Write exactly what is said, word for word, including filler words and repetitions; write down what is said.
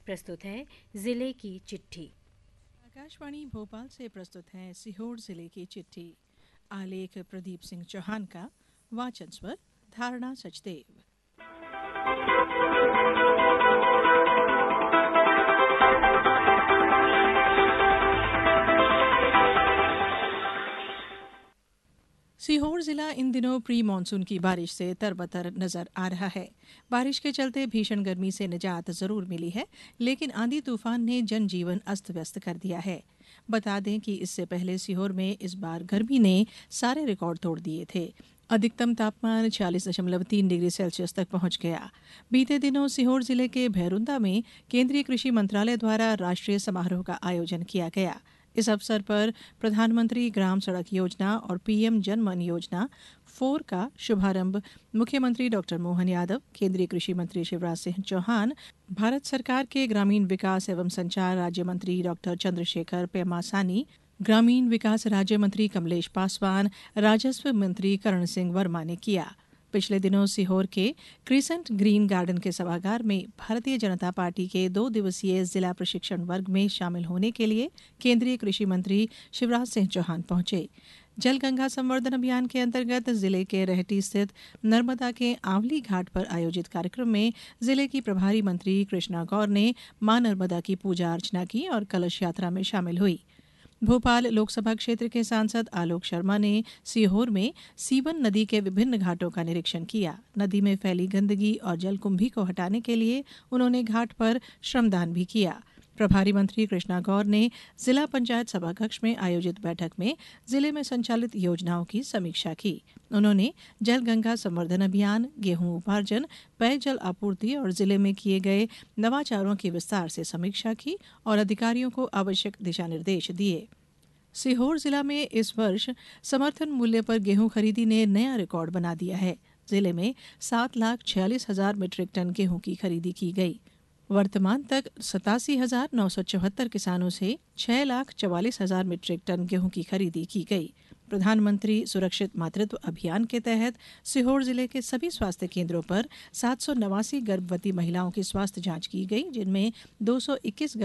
प्रस्तुत है जिले की चिट्ठी। आकाशवाणी भोपाल से प्रस्तुत है सीहोर जिले की चिट्ठी। आलेख प्रदीप सिंह चौहान का, वाचन स्वर धारणा सचदेव। सीहोर जिला इन दिनों प्री मानसून की बारिश से तरबतर नजर आ रहा है। बारिश के चलते भीषण गर्मी से निजात जरूर मिली है, लेकिन आंधी तूफान ने जनजीवन अस्त व्यस्त कर दिया है। बता दें कि इससे पहले सीहोर में इस बार गर्मी ने सारे रिकॉर्ड तोड़ दिए थे। अधिकतम तापमान छियालीस दशमलव तीन डिग्री सेल्सियस तक पहुंच गया। बीते दिनों सीहोर जिले के भैरुंदा में केंद्रीय कृषि मंत्रालय द्वारा राष्ट्रीय समारोह का आयोजन किया गया। इस अवसर पर प्रधानमंत्री ग्राम सड़क योजना और पीएम जन मन योजना फोर का शुभारंभ मुख्यमंत्री डॉक्टर मोहन यादव, केंद्रीय कृषि मंत्री शिवराज सिंह चौहान, भारत सरकार के ग्रामीण विकास एवं संचार राज्य मंत्री डॉक्टर चंद्रशेखर पेमासानी, ग्रामीण विकास राज्य मंत्री कमलेश पासवान, राजस्व मंत्री करण सिंह वर्मा ने किया। पिछले दिनों सीहोर के क्रिसेंट ग्रीन गार्डन के सभागार में भारतीय जनता पार्टी के दो दिवसीय जिला प्रशिक्षण वर्ग में शामिल होने के लिए केंद्रीय कृषि मंत्री शिवराज सिंह चौहान पहुंचे। जल गंगा संवर्धन अभियान के अंतर्गत जिले के रेहटी स्थित नर्मदा के आंवली घाट पर आयोजित कार्यक्रम में जिले की प्रभारी मंत्री कृष्णा गौर ने मां नर्मदा की पूजा अर्चना की और कलश यात्रा में शामिल हुई। भोपाल लोकसभा क्षेत्र के सांसद आलोक शर्मा ने सीहोर में सीवन नदी के विभिन्न घाटों का निरीक्षण किया। नदी में फैली गंदगी और जलकुंभी को हटाने के लिए उन्होंने घाट पर श्रमदान भी किया। प्रभारी मंत्री कृष्णा गौर ने जिला पंचायत सभाकक्ष में आयोजित बैठक में जिले में संचालित योजनाओं की समीक्षा की। उन्होंने जल गंगा संवर्धन अभियान, गेहूं उपार्जन, पेयजल आपूर्ति और जिले में किए गए नवाचारों की विस्तार से समीक्षा की और अधिकारियों को आवश्यक दिशा निर्देश दिए। सीहोर जिला में इस वर्ष समर्थन मूल्य पर गेहूं खरीदी ने नया रिकॉर्ड बना दिया है। जिले में सात लाख छियालीस हजार मीट्रिक टन गेहूं की खरीदी की गई। वर्तमान तक सतासी हजार नौ सौ चौहत्तर किसानों से छह लाख चवालीस हजार मीट्रिक टन गेहूं की खरीदी की गई। प्रधानमंत्री सुरक्षित मातृत्व अभियान के तहत सीहोर जिले के सभी स्वास्थ्य केंद्रों पर सात सौ नवासी गर्भवती महिलाओं की स्वास्थ्य जांच की गई, जिनमें दो सौ इक्कीस